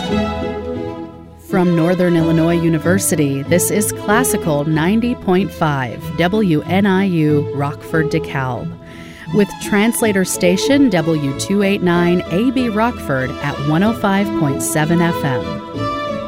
From Northern Illinois University, this is Classical 90.5 WNIU Rockford DeKalb, with translator station W289 AB Rockford at 105.7 FM.